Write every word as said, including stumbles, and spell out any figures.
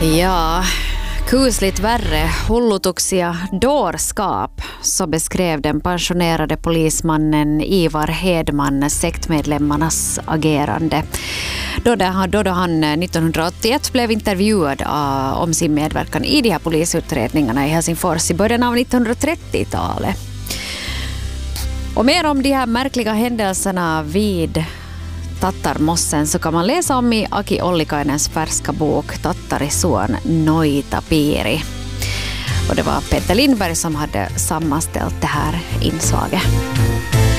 Ja, kusligt värre, hullutuksia dårskap, så beskrev den pensionerade polismannen Ivar Hedman sektmedlemmarnas agerande. Då, det, då, då han nittonhundraåttioett blev intervjuad uh, om sin medverkan i de här polisutredningarna i Helsingfors i början av nittonhundratrettiotalet. Och mer om de här märkliga händelserna vid Tattarmossen så kan man läsa om i Aki Ollikainens färska bok Tattarisuon Noita Piiri. Och det var Peter Lindberg som hade sammanställt det här inslaget.